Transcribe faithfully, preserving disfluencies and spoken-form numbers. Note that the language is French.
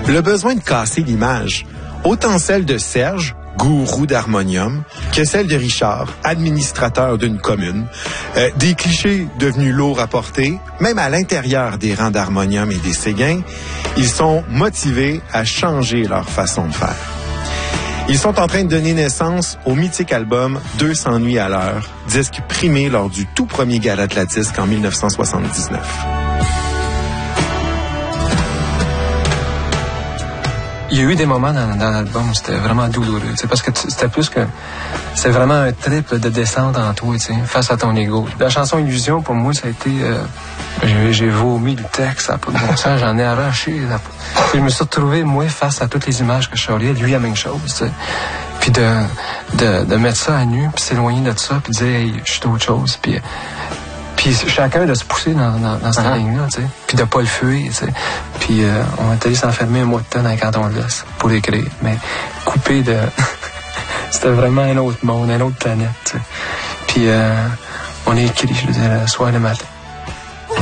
le besoin de casser l'image, autant celle de Serge, gourou d'harmonium, que celle de Richard, administrateur d'une commune. Euh, des clichés devenus lourds à porter, même à l'intérieur des rangs d'harmonium et des Séguins, ils sont motivés à changer leur façon de faire. Ils sont en train de donner naissance au mythique album deux cents nuits à l'heure, disque primé lors du tout premier gala de la disque en dix-neuf cent soixante-dix-neuf. Il y a eu des moments dans, dans l'album où c'était vraiment douloureux, parce que c'était plus que... C'est vraiment un trip de descente en toi, face à ton ego. La chanson Illusion, pour moi, ça a été... Euh, j'ai, j'ai vomi le texte, ça n'a pas de bon sens, j'en ai arraché. Je me suis retrouvé, moi, face à toutes les images que je charriais, lui, la même chose, t'sais. Puis de, de, de mettre ça à nu, puis s'éloigner de ça, puis dire, hey, je suis autre chose, puis... Puis chacun de se pousser dans, dans, dans cette uh-huh. ligne-là, tu sais. Puis de pas le fuir, tu sais. Puis euh, on est allé s'enfermer un mois de temps dans le canton de l'Est pour écrire. Mais coupé de... C'était vraiment un autre monde, une autre planète, tu sais. Puis euh, on a écrit, je veux dire, le soir et le matin.